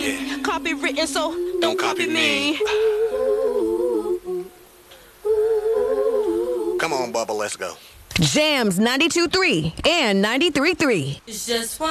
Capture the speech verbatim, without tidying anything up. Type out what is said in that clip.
Yeah. Copywritten, so don't, Don't copy, copy me. me. Come on, Bubba, let's go. Jams ninety-two point three and ninety-three point three. It's just